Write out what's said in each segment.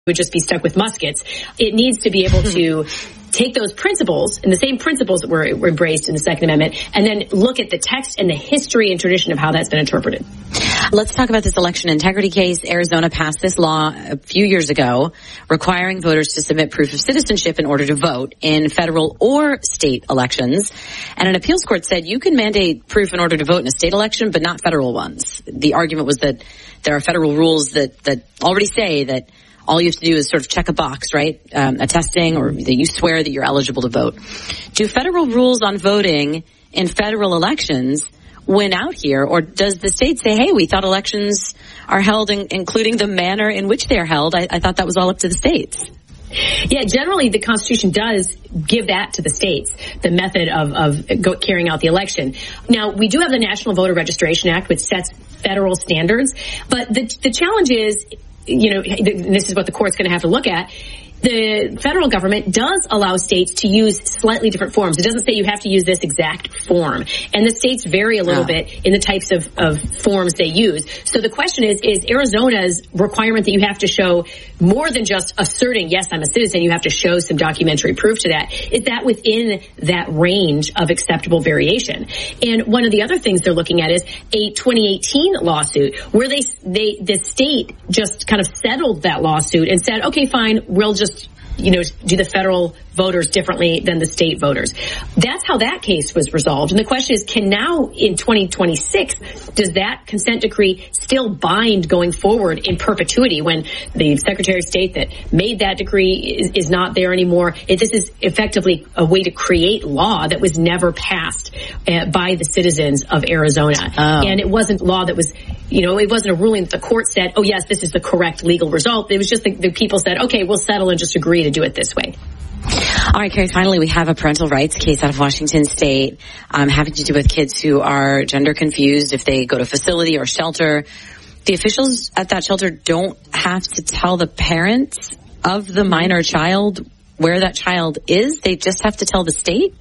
would just be stuck with muskets. It needs to be able to take those principles and the same principles that were embraced in the Second Amendment and then look at the text and the history and tradition of how that's been interpreted. Let's talk about this election integrity case. Arizona passed this law a few years ago requiring voters to submit proof of citizenship in order to vote in federal or state elections. And an appeals court said you can mandate proof in order to vote in a state election, but not federal ones. The argument was that there are federal rules that already say that all you have to do is sort of check a box, right? Attesting or that you swear that you're eligible to vote. Do federal rules on voting in federal elections win out here? Or does the state say, hey, we thought elections are held, including the manner in which they are held? I thought that was all up to the states. Yeah, generally the Constitution does give that to the states, the method of carrying out the election. Now, we do have the National Voter Registration Act, which sets federal standards. But the challenge is, this is what the court's going to have to look at. The federal government does allow states to use slightly different forms. It doesn't say you have to use this exact form. And the states vary a little bit in the types of forms they use. So the question is Arizona's requirement that you have to show more than just asserting, yes, I'm a citizen, you have to show some documentary proof to that. Is that within that range of acceptable variation? And one of the other things they're looking at is a 2018 lawsuit where the state just kind of settled that lawsuit and said, okay, fine, we'll just do the federal voters differently than the state voters. That's how that case was resolved. And the question is, can now in 2026, does that consent decree still bind going forward in perpetuity when the Secretary of State that made that decree is not there anymore? This is effectively a way to create law that was never passed by the citizens of Arizona. And it wasn't law that was, it wasn't a ruling that the court said, oh, yes, this is the correct legal result. It was just the people said, okay, we'll settle and just agree to do it this way. All right, Carrie, finally, we have a parental rights case out of Washington State having to do with kids who are gender confused if they go to a facility or shelter. The officials at that shelter don't have to tell the parents of the minor child where that child is. They just have to tell the state.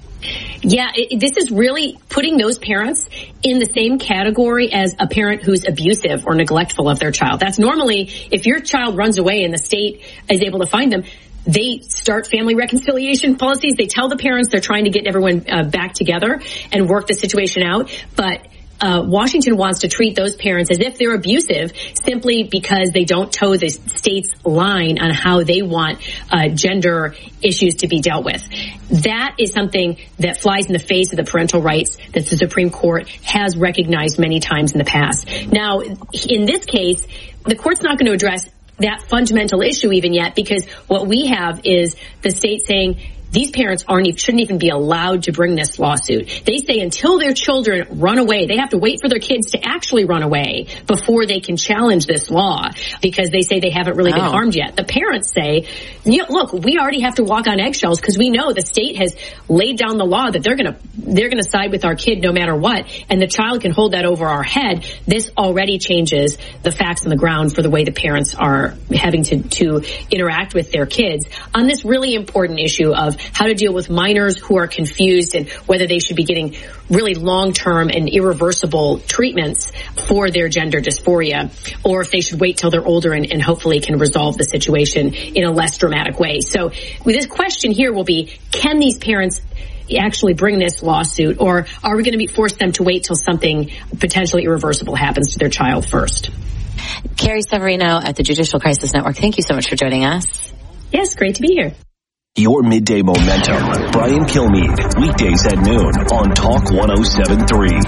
Yeah, this is really putting those parents in the same category as a parent who's abusive or neglectful of their child. That's normally, if your child runs away and the state is able to find them, they start family reconciliation policies. They tell the parents they're trying to get everyone back together and work the situation out. But Washington wants to treat those parents as if they're abusive simply because they don't toe the state's line on how they want gender issues to be dealt with. That is something that flies in the face of the parental rights that the Supreme Court has recognized many times in the past. Now, in this case, the court's not going to address that fundamental issue even yet, because what we have is the state saying these parents shouldn't even be allowed to bring this lawsuit. They say until their children run away, they have to wait for their kids to actually run away before they can challenge this law, because they say they haven't really been harmed yet. The parents say, look, we already have to walk on eggshells because we know the state has laid down the law that they're going to side with our kid no matter what, and the child can hold that over our head. This already changes the facts on the ground for the way the parents are having to interact with their kids on this really important issue of how to deal with minors who are confused and whether they should be getting really long-term and irreversible treatments for their gender dysphoria, or if they should wait till they're older and hopefully can resolve the situation in a less dramatic way. So this question here will be, can these parents actually bring this lawsuit, or are we going to force them to wait till something potentially irreversible happens to their child first? Carrie Severino at the Judicial Crisis Network, thank you so much for joining us. Yes, great to be here. Your Midday Momentum. Brian Kilmeade, weekdays at noon on Talk 107.3.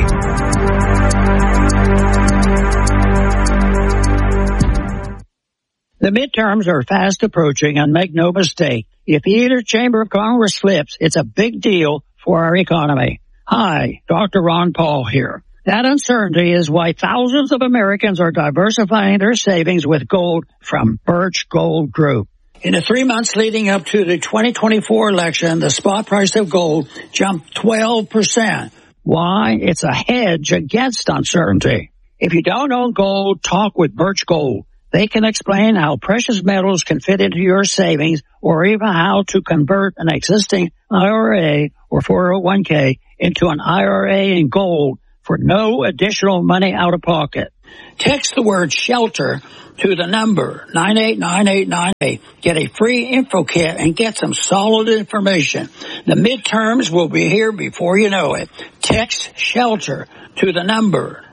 The midterms are fast approaching, and make no mistake, if either chamber of Congress flips, it's a big deal for our economy. Hi, Dr. Ron Paul here. That uncertainty is why thousands of Americans are diversifying their savings with gold from Birch Gold Group. In the 3 months leading up to the 2024 election, the spot price of gold jumped 12%. Why? It's a hedge against uncertainty. If you don't own gold, talk with Birch Gold. They can explain how precious metals can fit into your savings, or even how to convert an existing IRA or 401k into an IRA in gold for no additional money out of pocket. Text the word shelter to the number 989898. Get a free info kit and get some solid information. The midterms will be here before you know it. Text shelter to the number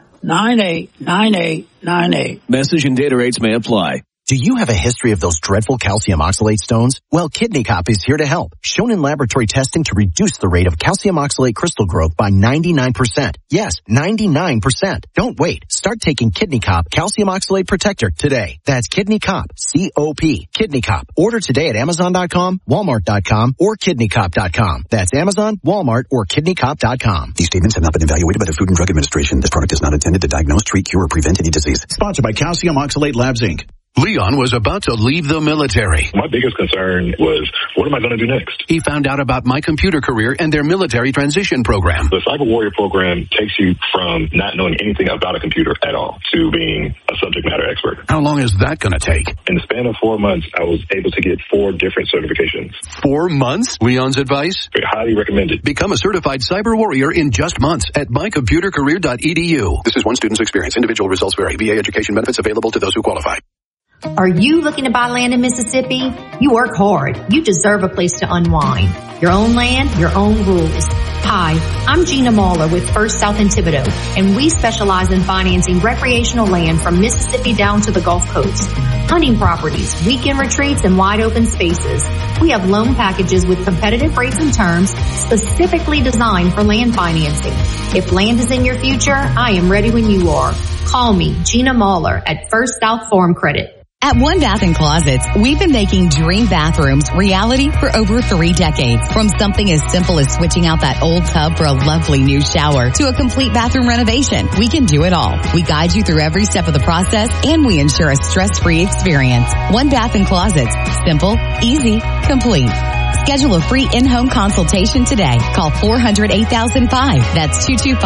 989898. Message and data rates may apply. Do you have a history of those dreadful calcium oxalate stones? Well, Kidney Cop is here to help. Shown in laboratory testing to reduce the rate of calcium oxalate crystal growth by 99%. Yes, 99%. Don't wait. Start taking Kidney Cop Calcium Oxalate Protector today. That's Kidney Cop, C-O-P, Kidney Cop. Order today at Amazon.com, Walmart.com, or KidneyCop.com. That's Amazon, Walmart, or KidneyCop.com. These statements have not been evaluated by the Food and Drug Administration. This product is not intended to diagnose, treat, cure, or prevent any disease. Sponsored by Calcium Oxalate Labs, Inc. Leon was about to leave the military. My biggest concern was, what am I going to do next? He found out about My Computer Career and their military transition program. The Cyber Warrior program takes you from not knowing anything about a computer at all to being a subject matter expert. How long is that going to take? In the span of 4 months, I was able to get 4 different certifications. 4 months? Leon's advice? Highly recommended. Become a certified cyber warrior in just months at mycomputercareer.edu. This is one student's experience. Individual results vary. VA education benefits available to those who qualify. Are you looking to buy land in Mississippi? You work hard. You deserve a place to unwind. Your own land, your own rules. Hi, I'm Gina Mahler with First South in Thibodaux, and we specialize in financing recreational land from Mississippi down to the Gulf Coast. Hunting properties, weekend retreats, and wide open spaces. We have loan packages with competitive rates and terms specifically designed for land financing. If land is in your future, I am ready when you are. Call me, Gina Mahler, at First South Farm Credit. At One Bath & Closets, we've been making dream bathrooms reality for over 3 decades. From something as simple as switching out that old tub for a lovely new shower to a complete bathroom renovation, we can do it all. We guide you through every step of the process, and we ensure a stress-free experience. One Bath & Closets. Simple, easy, complete. Schedule a free in-home consultation today. Call 400-8005. That's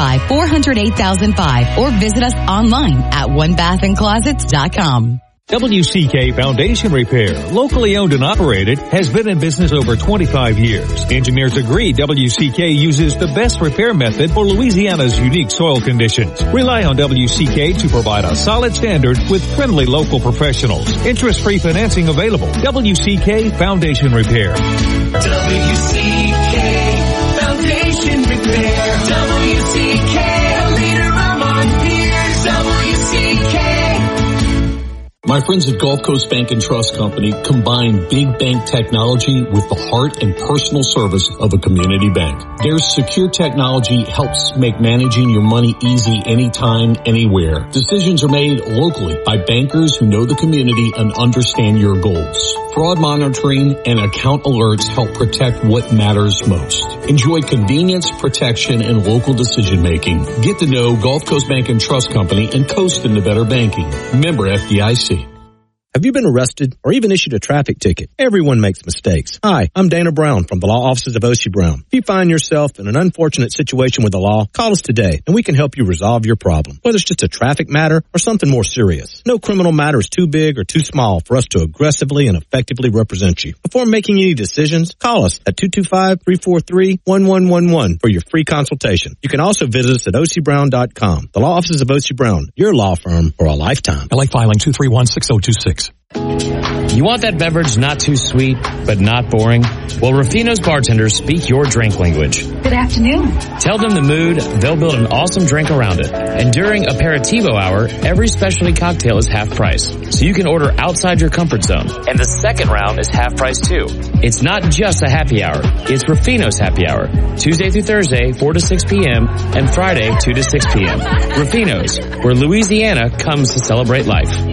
225-400-8005. Or visit us online at onebathandclosets.com. WCK Foundation Repair, locally owned and operated, has been in business over 25 years. Engineers agree WCK uses the best repair method for Louisiana's unique soil conditions. Rely on WCK to provide a solid standard with friendly local professionals. Interest-free financing available. WCK Foundation Repair. WCK Foundation Repair. WCK, a leader among peers. WCK. My friends at Gulf Coast Bank and Trust Company combine big bank technology with the heart and personal service of a community bank. Their secure technology helps make managing your money easy anytime, anywhere. Decisions are made locally by bankers who know the community and understand your goals. Fraud monitoring and account alerts help protect what matters most. Enjoy convenience, protection, and local decision making. Get to know Gulf Coast Bank and Trust Company and coast into better banking. Member FDIC. Have you been arrested or even issued a traffic ticket? Everyone makes mistakes. Hi, I'm Dana Brown from the law offices of O.C. Brown. If you find yourself in an unfortunate situation with the law, call us today and we can help you resolve your problem, whether it's just a traffic matter or something more serious. No criminal matter is too big or too small for us to aggressively and effectively represent you. Before making any decisions, call us at 225-343-1111 for your free consultation. You can also visit us at ocbrown.com. The law offices of O.C. Brown, your law firm for a lifetime. LA filing 231-6026. You want that beverage not too sweet, but not boring? Well, Rufino's bartenders speak your drink language. Good afternoon. Tell them the mood, they'll build an awesome drink around it. And during Aperitivo Hour, every specialty cocktail is half price, so you can order outside your comfort zone. And the second round is half price too. It's not just a happy hour, it's Rufino's happy hour. Tuesday through Thursday, 4 to 6 p.m., and Friday, 2 to 6 p.m. Rufino's, where Louisiana comes to celebrate life.